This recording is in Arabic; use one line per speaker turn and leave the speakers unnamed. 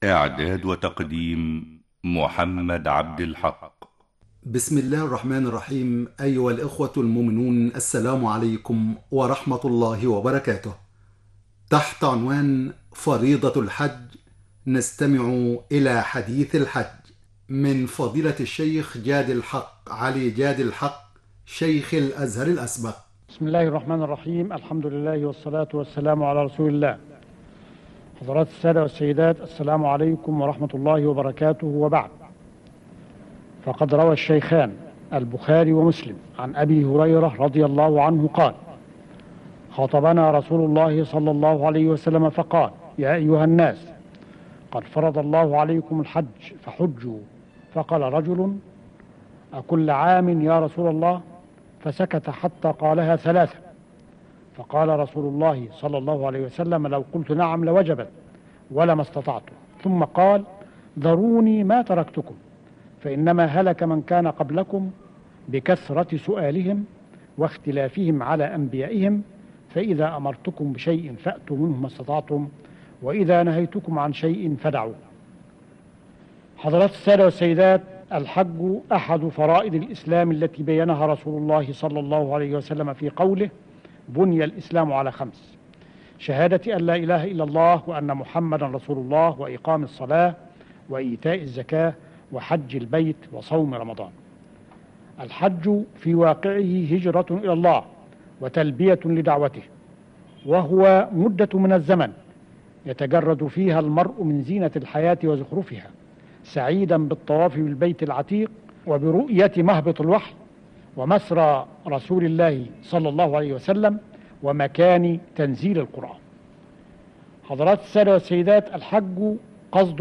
إعداد وتقديم محمد عبد الحق.
بسم الله الرحمن الرحيم. أيها الإخوة المؤمنون، السلام عليكم ورحمة الله وبركاته. تحت عنوان فريضة الحج نستمع إلى حديث الحج من فضيلة الشيخ جاد الحق علي جاد الحق، شيخ الأزهر الأسبق.
بسم الله الرحمن الرحيم. الحمد لله والصلاة والسلام على رسول الله. حضرات السادة والسيدات، السلام عليكم ورحمة الله وبركاته، وبعد. فقد روى الشيخان البخاري ومسلم عن أبي هريرة رضي الله عنه قال: خاطبنا رسول الله صلى الله عليه وسلم فقال: يا أيها الناس، قد فرض الله عليكم الحج فحجوا. فقال رجل: أكل عام يا رسول الله؟ فسكت حتى قالها ثلاثة. فقال رسول الله صلى الله عليه وسلم: لو قلت نعم لوجبت ولما استطعت. ثم قال: ذروني ما تركتكم، فإنما هلك من كان قبلكم بكثرة سؤالهم واختلافهم على أنبيائهم، فإذا أمرتكم بشيء فأتوا منه ما استطعتم، وإذا نهيتكم عن شيء فدعوا. حضرات السادة والسيدات، الحج أحد فرائض الإسلام التي بينها رسول الله صلى الله عليه وسلم في قوله: بني الإسلام على 5: شهادة أن لا إله إلا الله وأن محمدا رسول الله، وإقام الصلاة، وإيتاء الزكاة، وحج البيت، وصوم رمضان. الحج في واقعه هجرة إلى الله وتلبية لدعوته، وهو مدة من الزمن يتجرد فيها المرء من زينة الحياة وزخرفها، سعيدا بالطواف بالبيت العتيق وبرؤية مهبط الوحي ومسرى رسول الله صلى الله عليه وسلم ومكان تنزيل القرآن. حضرات السادة والسيدات، الحج قصد